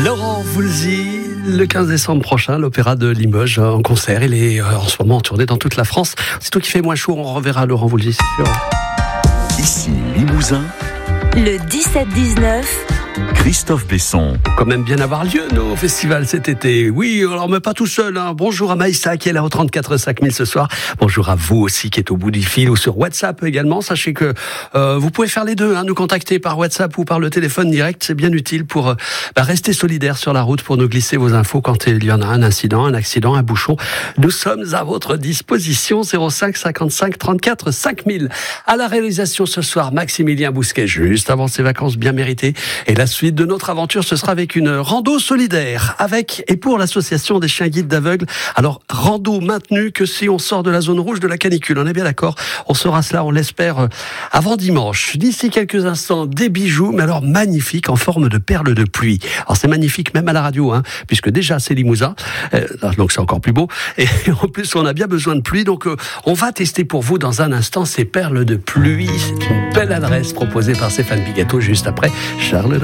Laurent Voulzy, le 15 décembre prochain, l'Opéra de Limoges en concert. Il est en ce moment en tournée dans toute la France. Sitôt qu'il fait moins chaud, on reverra Laurent Voulzy, c'est sûr. Ici Limousin, le 17-19, Christophe Besson. Quand même bien avoir lieu nos festivals cet été. Oui, alors mais pas tout seul. Bonjour à Maïssa qui est là au 34 5000 ce soir. Bonjour à vous aussi qui êtes au bout du fil ou sur WhatsApp également. Sachez que vous pouvez faire les deux, nous contacter par WhatsApp ou par le téléphone direct. C'est bien utile pour rester solidaire sur la route, pour nous glisser vos infos quand il y en a un incident, un accident, un bouchon. Nous sommes à votre disposition. 05 55 34 5000. À la réalisation ce soir, Maximilien Bousquet, juste avant ses vacances bien méritées. Et la suite de notre aventure, ce sera avec une rando solidaire, avec et pour l'association des chiens guides d'aveugles. Alors, rando maintenue que si on sort de la zone rouge de la canicule, on est bien d'accord. On saura cela, on l'espère, avant dimanche. D'ici quelques instants, des bijoux, mais alors magnifiques, en forme de perles de pluie. Alors c'est magnifique même à la radio, puisque déjà c'est Limousin, donc c'est encore plus beau. Et en plus, on a bien besoin de pluie, donc on va tester pour vous dans un instant ces perles de pluie. C'est une belle adresse proposée par Stéphane Bigato juste après Charles.